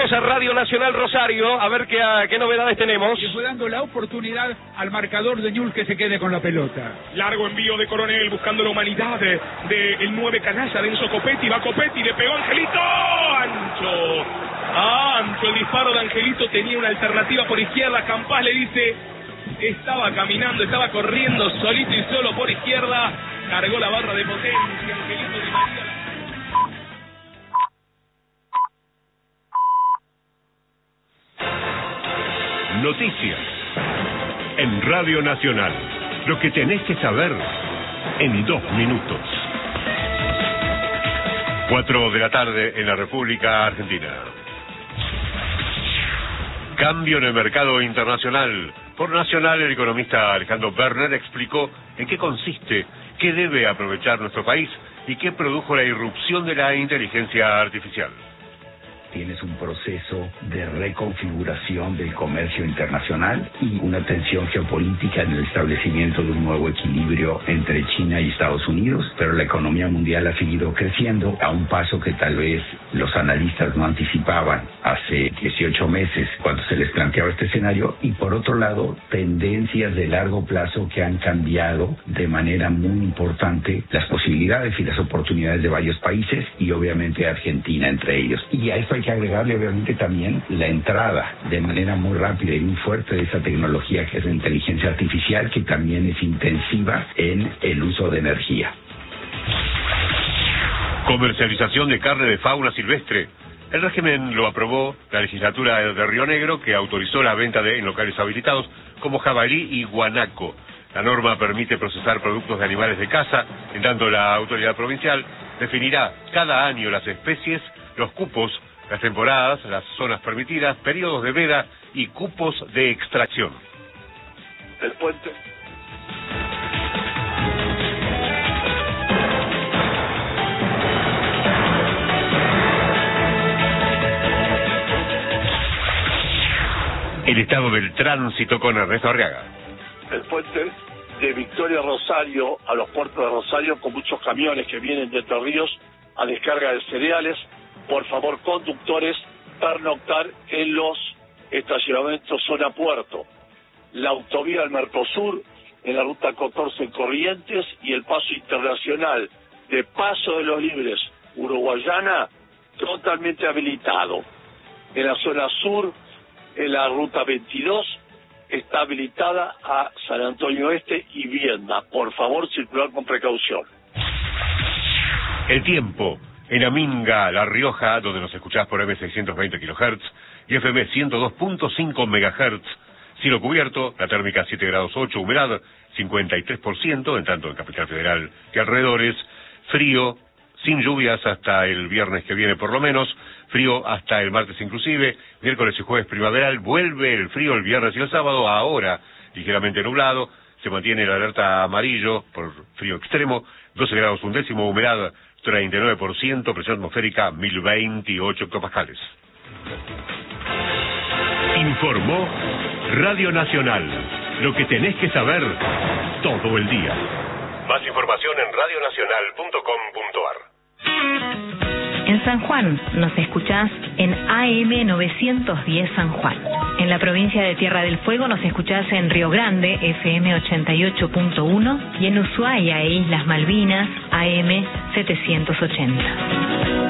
Vamos a Radio Nacional Rosario, a ver qué novedades tenemos. Y fue dando la oportunidad al marcador de Newell's que se quede con la pelota. Largo envío de Coronel buscando la humanidad del 9 canalla de Enzo Copetti. Va Copetti, le pegó Angelito. Ancho. Ancho, el disparo de Angelito tenía una alternativa por izquierda. Campás le dice, estaba caminando, estaba corriendo solito y solo por izquierda. Cargó la barra de potencia. Angelito de María. Noticias en Radio Nacional. Lo que tenés que saber en 2 minutos. 4 de la tarde en la República Argentina. Cambio en el mercado internacional. Por Nacional, el economista Alejandro Berner explicó en qué consiste, qué debe aprovechar nuestro país y qué produjo la irrupción de la inteligencia artificial. Tienes un proceso de reconfiguración del comercio internacional y una tensión geopolítica en el establecimiento de un nuevo equilibrio entre China y Estados Unidos, pero la economía mundial ha seguido creciendo a un paso que tal vez los analistas no anticipaban hace 18 meses cuando se les planteaba este escenario, y por otro lado, tendencias de largo plazo que han cambiado de manera muy importante las posibilidades y las oportunidades de varios países y obviamente Argentina entre ellos. Y a esto hay que agregarle obviamente también la entrada de manera muy rápida y muy fuerte de esa tecnología que es la inteligencia artificial, que también es intensiva en el uso de energía. Comercialización de carne de fauna silvestre. El régimen lo aprobó la legislatura de Río Negro, que autorizó la venta en locales habilitados como jabalí y guanaco. La norma permite procesar productos de animales de caza, en tanto la autoridad provincial definirá cada año las especies, los cupos, las temporadas, las zonas permitidas, periodos de veda y cupos de extracción. El puente. El estado del tránsito con Ernesto Arriaga. El puente de Victoria Rosario a los puertos de Rosario, con muchos camiones que vienen de Entre Ríos a descarga de cereales. Por favor, conductores, pernoctar en los estacionamientos zona puerto. La autovía del Mercosur en la ruta 14 en Corrientes y el paso internacional de Paso de los Libres, Uruguayana, totalmente habilitado. En la zona sur, en la ruta 22, está habilitada a San Antonio Este y Viedma. Por favor, circular con precaución. El tiempo. En Aminga, La Rioja, donde nos escuchás por M620 kHz y FM 102.5 MHz. Cielo cubierto, la térmica 7 grados 8, humedad 53%, en tanto en Capital Federal y alrededores. Frío, sin lluvias hasta el viernes que viene por lo menos. Frío hasta el martes inclusive. Miércoles y jueves primaveral. Vuelve el frío el viernes y el sábado, ahora ligeramente nublado. Se mantiene el alerta amarillo por frío extremo. 12 grados 1 décimo, humedad 39%, presión atmosférica 1028 hectopascales. Informó Radio Nacional. Lo que tenés que saber todo el día. Más información en radionacional.com.ar. En San Juan nos escuchás en AM 910 San Juan. En la provincia de Tierra del Fuego nos escuchás en Río Grande, FM 88.1, y en Ushuaia e Islas Malvinas, AM 780.